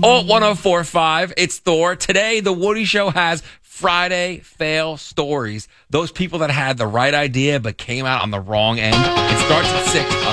Alt 1045, it's Thor. Today, The Woody Show has Friday Fail Stories. Those people that had the right idea but came out on the wrong end. It starts at 6 on